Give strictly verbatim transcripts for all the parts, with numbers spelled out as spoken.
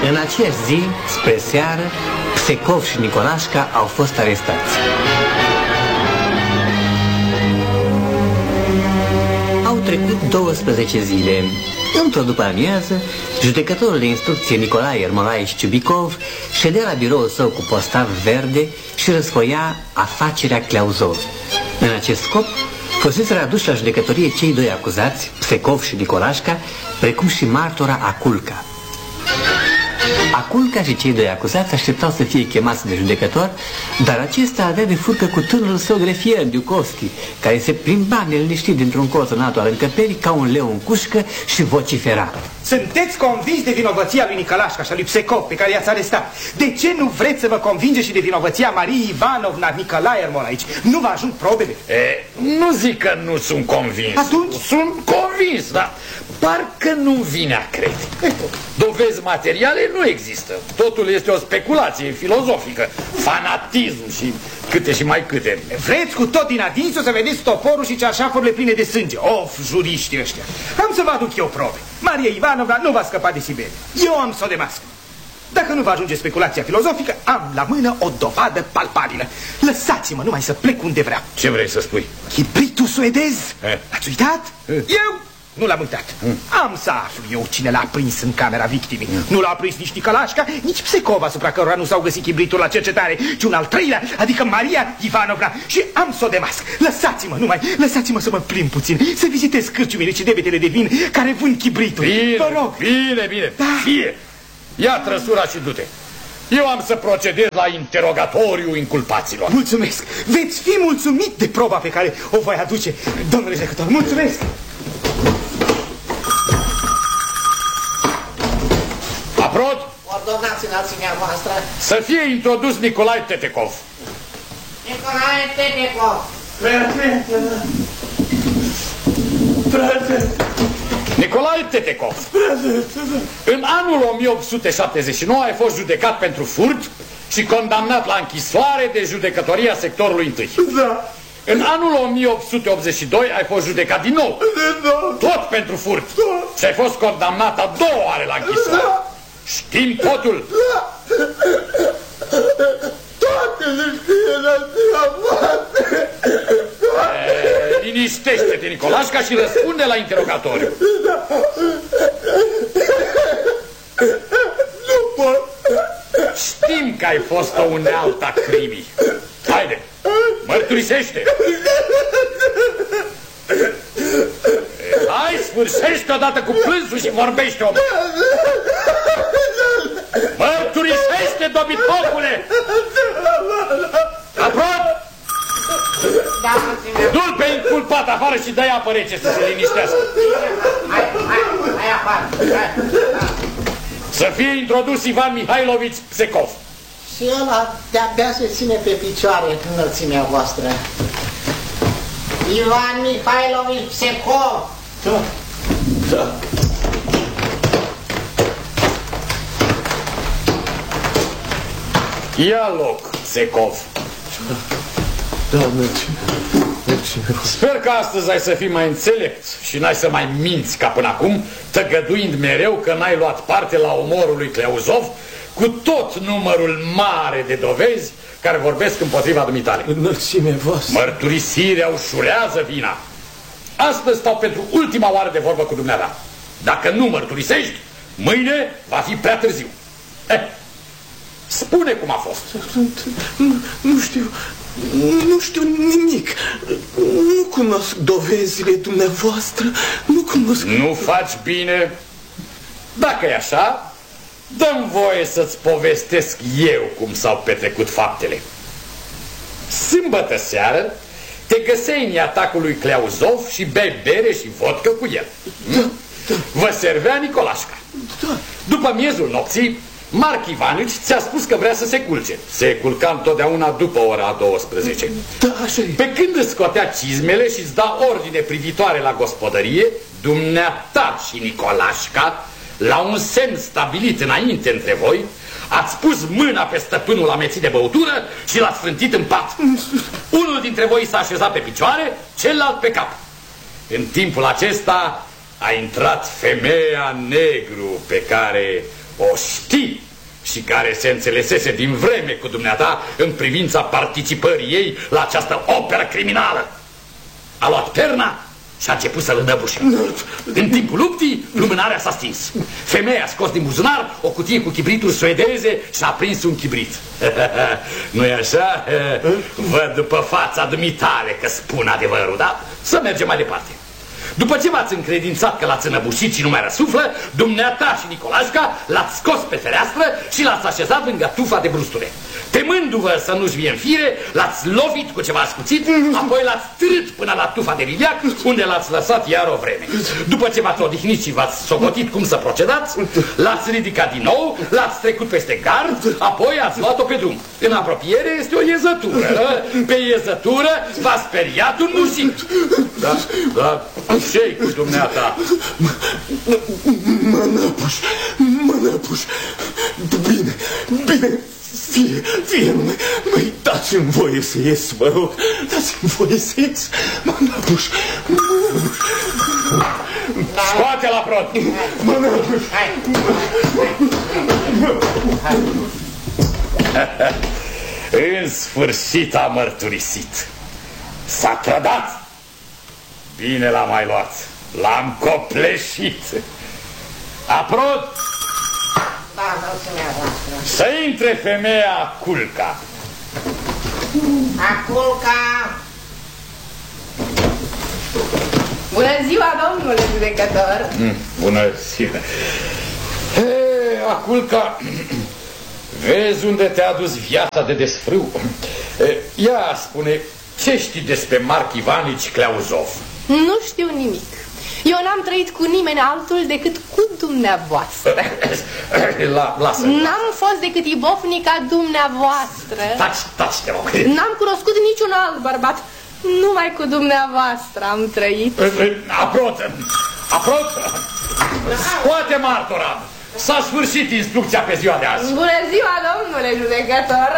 În aceeași zi, spre seară, Psecov și Nicolașca au fost arestați. Au trecut douăsprezece zile. Într-o după-amiază, judecătorul de instrucție Nicolae Ermolaici Ciubicov ședea la biroul său cu postav verde și răsfoia afacerea Cleauzov. În acest scop, fuseseră aduși la judecătorie cei doi acuzați, Psecov și Nicolașca, precum și martora Aculca. Aculca și cei doi acuzați așteptau să fie chemați de judecător, dar acesta avea de furcă cu tânărul său grefier, Diucovski, care se plimba neliniștit dintr-un colț în altul al încăperii ca un leu în cușcă și vocifera. Sunteți convins de vinovăția lui Nicolașca și a lui Psecov, pe care i-ați arestat. De ce nu vreți să vă convingeți și de vinovăția Mariei Ivanovna Nicolae Ermolaici? Nu vă ajung probele? E, nu zic că nu sunt convins. Atunci? Sunt convins, dar parcă nu vine a crede. Dovezi materiale nu există. Totul este o speculație filozofică, fanatism și câte și mai câte. Vreți cu tot din adinsul să vedeți toporul și cearșafurile pline de sânge. Of, juriștii ăștia. Am să vă aduc eu probe. Maria Ivanovna nu va scăpa de Siberia. Eu am să o demasc. Dacă nu va ajunge speculația filozofică, am la mână o dovadă palpabilă. Lăsați-mă numai să plec unde vreau. Ce vrei să spui? Chibritul suedez. Eh. Ați uitat? Eh. Eu nu l-am uitat. Mm. Am să aflu eu cine l-a prins în camera victimei. Mm. Nu l-a prins nici Nicolașca, nici Psecov, asupra cărora nu s-au găsit chibritul la cercetare, ci un al treilea, adică Maria Ivanovna. Și am să o demasc. Lăsați-mă numai, lăsați-mă să mă plimb puțin, să vizitez cârciumile și debetele de vin care vând chibritul. Bine, vă rog. bine, bine. Da. Fie. Ia trăsura și du-te. Eu am să procedez la interogatoriu inculpaților. Mulțumesc. Veți fi mulțumit de proba pe care o voi aduce, domnule judecător. Mulțumesc. Aprod? Ordonați înălțimea voastră. Să fie introdus Nicolae Tetekov. Nicolae Tetekov. Frate. Frate. Nicolae Tetekov. În anul o mie opt sute șaptezeci și nouă ai fost judecat pentru furt și condamnat la închisoare de judecătoria sectorului întâi. Da. În anul o mie opt sute optzeci și doi ai fost judecat din nou. Da. Tot pentru furt. Da. Și ai fost condamnat a doua oară la închisoare. Da. Știm totul. Da. Toate le știe la ziua voastră. Liniștește-te, Nicolașca, și răspunde la interogatoriu. Da. Nu pot. Știm că ai fost o unealtă a crimii. Haide, mărturisește. Hai, sfârșește odată cu plânsul și vorbește, om. Mărturisește, dobitocule. Aprod? Da, Du-l pe inculpat afară și dă-i apă rece să se liniștească. hai, hai, hai afară. Hai. Să fie introdus Ivan Mihailovici Psecov. Și ăla de-abia se ține pe picioare înălțimea voastră. Ivan Mihailovici Psecov. Da. Da. Ia loc, Psecov. Da, mergem. Mergem. Sper că astăzi ai să fii mai înțelept și n-ai să mai minți ca până acum, tăgăduind mereu că n-ai luat parte la omorul lui Cleauzov, cu tot numărul mare de dovezi care vorbesc împotriva dumitale. Înălțimea voastră. Mărturisirea ușurează vina. Astăzi stau pentru ultima oară de vorbă cu dumneata. Dacă nu mărturisești, mâine va fi prea târziu. Eh, spune cum a fost. Nu, nu știu, nu știu nimic. Nu cunosc dovezile dumneavoastră. Nu cunosc... Nu faci bine. Dacă e așa, dă-mi voie să-ți povestesc eu cum s-au petrecut faptele. Sâmbătă seară te găseai în atacul lui Cleauzov și bei bere și vodcă cu el. Da, da. Vă servea Nicolașca. Da. După miezul nopții, Marc Ivanici ți-a spus că vrea să se culce. Se culca întotdeauna după ora douăsprezece. Da, așa e. Pe când îți scotea cizmele și îți da ordine privitoare la gospodărie, dumneata și Nicolașca, la un semn stabilit înainte între voi, ați pus mâna pe stăpânul amețit de băutură și l-ați frântit în pat. Unul dintre voi s-a așezat pe picioare, celălalt pe cap. În timpul acesta a intrat femeia negru pe care o știi și care se înțelesese din vreme cu dumneata în privința participării ei la această operă criminală. A luat perna și a început să-l înăbușe. În timpul luptii, lumânarea s-a stins. Femeia a scos din buzunar o cutie cu chibrituri suedeze și a prins un chibrit. Nu-i așa? Văd după fața dumitale că spun adevărul, da? Să mergem mai departe. După ce v-ați încredințat că l-ați înăbușit și nu mai răsuflă, dumneata și Nicolașca l-ați scos pe fereastră și l-ați așezat lângă tufa de brusture. Temându-vă să nu-și vie în fire, l-ați lovit cu ceva ascuțit, apoi l-ați târât până la tufa de liliac, unde l-ați lăsat iar o vreme. După ce v-ați odihnit și v-ați socotit cum să procedați, l-ați ridicat din nou, l-ați trecut peste gard, apoi ați luat-o pe drum. În apropiere este o iezătură. Pe iezătură v-a speriat un mușic. Da, da. Ce-i cu dumneata? Mă năpuș, mă năpuș. Bine, bine, fie, fie, măi, dați-mi voie să ies, vă rog. Dați-mi voie să ies. Mă năpuș, mă năpuș. Scoate-l la prot. Mă năpuș. În sfârșit a mărturisit. S-a trădat. Bine l-am mai luat. L-am copleșit. Aprot! Da, mulțumesc voastră. Să intre femeia Aculca. Aculca! Bună ziua, domnule judecător. Mm, bună ziua. He, Aculca, vezi unde te-a dus viața de desfrâu? Ia spune, ce știi despre Marc Ivanici Cleauzov? Nu știu nimic. Eu n-am trăit cu nimeni altul decât cu dumneavoastră. La, lasă. N-am fost decât ibofnica dumneavoastră. Taci, taci, te rog. N-am cunoscut niciun alt bărbat. Numai cu dumneavoastră am trăit. Aprot, aprot, scoate martora. S-a sfârșit instrucția pe ziua de azi. Bună ziua, domnule judecător.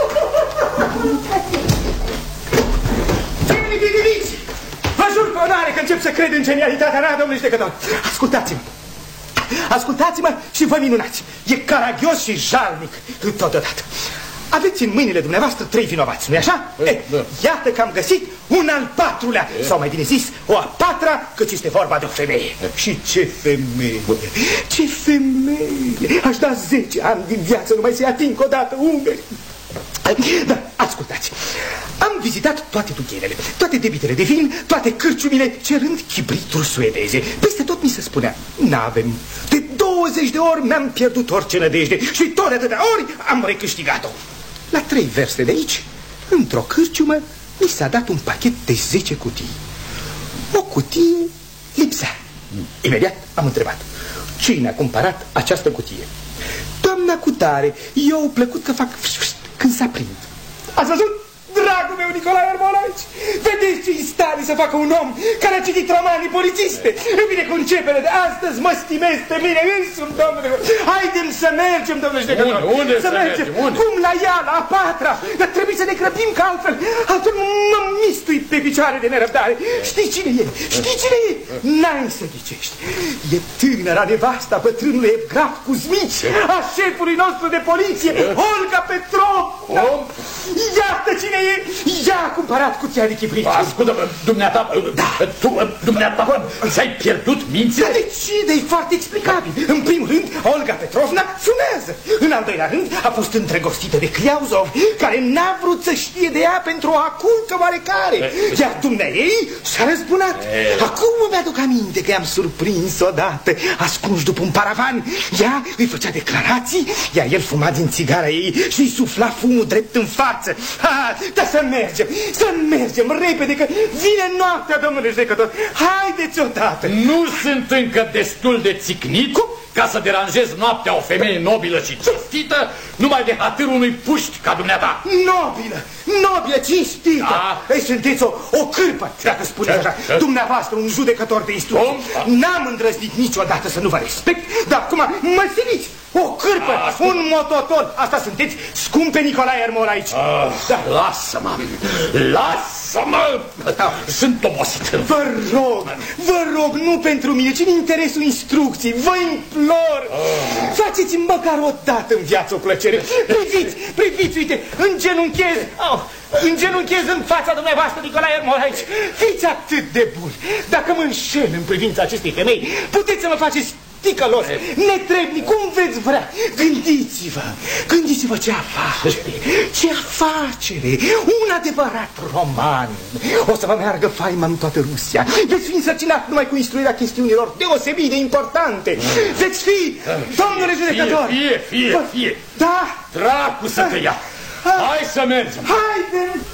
Vă jur pe onoare că încep să cred în genialitatea mea, domnule judecător. Ascultați-mă. Ascultați-mă și vă minunați. E caragios și jalnic totodată. Aveți în mâinile dumneavoastră trei vinovați, nu-i așa? E, e, da. Iată că am găsit un al patrulea, e. Sau mai bine zis, o a patra, căci este vorba de o femeie. E. Și ce femeie, ce femeie. Aș da zece ani din viață numai să-i ating odată umeri. Da, ascultați. Am vizitat toate dughenele, toate debitele de vin, toate cârciumile, cerând chibrituri suedeze. Peste tot mi se spunea, n-avem. De douăzeci de ori mi-am pierdut orice nădejde și tot de atâtea ori am recâștigat-o. La trei verste de aici, într-o cârciumă, mi s-a dat un pachet de zece cutii. O cutie lipsea. Imediat am întrebat, cine a cumpărat această cutie? Doamna cutare, eu plăcut că fac când s-a prind. Ați văzut? Dragul meu, Nicolae Armolaici, vedeți ce în stare să facă un om care a citit romanii polițiste. În bineconcepere de astăzi mă stimez pe mine însumi, domnule. Haidem să mergem, domnule judecător. Unde, unde să, să mergem? Unde? Cum la ea, la a patra. Dar trebuie să ne grăbim, că altfel, altfel mă mistui pe picioare de nerăbdare. Știi cine e? Știi cine e? N-ai să ghicești. E tânăra nevasta bătrânului Evgraf Cuzmici, a șefului nostru de poliție, Olga Petrov. Iată cine e. Ea a cumpărat cutia de chibrit. Ascultă-mă, dumneata, da. tu, dumneata, ți-ai pierdut mințile? Da, de ce? De-i foarte explicabil. În primul rând, Olga Petrovna fumează. În al doilea rând, a fost îndrăgostită de Cleauzov, care n-a vrut să știe de ea pentru o aculcă oarecare. Iar dumneaei și-a răzbunat. Acum îmi aduc aminte că i-am surprins odată, ascuns după un paravan. Ea îi făcea declarații, iar el fuma din țigara ei și îi sufla fumul drept în față. Ha, dar să mergem, să mergem repede, că vine noaptea, domnule judecător. Haideți odată. Nu sunt încă destul de țicnit Cum? ca să deranjez noaptea o femeie nobilă și cinstită numai de hatârul unui puști ca dumneata. Nobilă, nobilă, cinstită. Da. Ei, sunteți o, o cârpă, dacă spuneți așa. Dumneavoastră, un judecător de instrucție. N-am îndrăznit niciodată să nu vă respect, dar acum mă siliți. O cârpă, A, un mototol. Asta sunteți, scumpe Nicolae Armolaici. Da. Lasă-mă, lasă-mă. Da. Sunt obosit. Vă rog, vă rog, nu pentru mine, ci în interesul instrucției. Vă implor. A. faceți-mi măcar o dată în viață o plăcere. Priviți, priviți, uite, îngenunchez, oh, îngenunchez în fața dumneavoastră, Nicolae Ermolaici. Fiți atât de bun. Dacă mă înșel în privința acestei femei, puteți să mă faceți ticălos, netrebnic, cum veți vrea. Gândiți-vă, gândiți-vă ce afacere, ce afacere, un adevărat roman. O să vă meargă faima în toată Rusia. Veți fi însărcinat numai cu instruirea chestiunilor deosebit de importante. Veți fi, domnule judecător. Fie, fie, fie, fie. Da? Dracu să te ia. Hai să mergem. Haide!